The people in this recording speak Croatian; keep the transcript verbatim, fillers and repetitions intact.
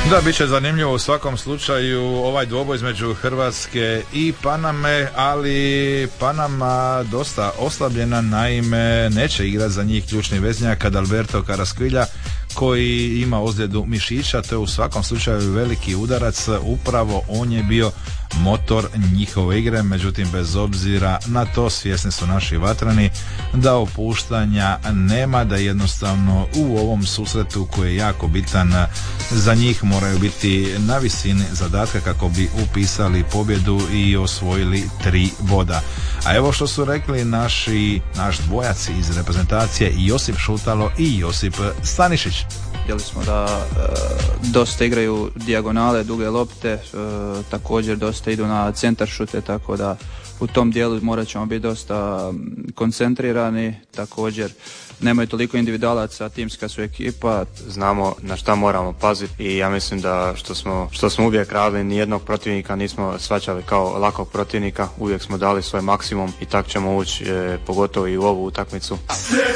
Da, bit će zanimljivo u svakom slučaju ovaj dvoboj između Hrvatske i Paname, ali Panama dosta oslabljena, naime neće igrati za njih ključni veznjak Adalberto Carrasquilla koji ima ozljedu mišića. To je u svakom slučaju veliki udarac, upravo on je bio motor njihove igre, međutim bez obzira na to svjesni su naši vatrani da opuštanja nema, da jednostavno u ovom susretu koji je jako bitan za njih moraju biti na visini zadatka kako bi upisali pobjedu i osvojili tri boda. A evo što su rekli naši, naš dvojac iz reprezentacije, Josip Šutalo i Josip Stanišić. Vidjeli smo da e, dosta igraju dijagonale, duge lopte, e, također dosta idu na centar šute, tako da u tom dijelu morat ćemo biti dosta koncentrirani. Također nemaju toliko individualaca, timska su ekipa. Znamo na šta moramo paziti i ja mislim da što smo, što smo uvijek radili, nijednog protivnika nismo shvaćali kao lakog protivnika, uvijek smo dali svoj maksimum i tak ćemo ući e, pogotovo i u ovu utakmicu.